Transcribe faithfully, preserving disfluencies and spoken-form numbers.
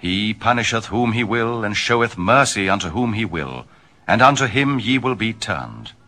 He punisheth whom he will, and showeth mercy unto whom he will, and unto him ye will be turned.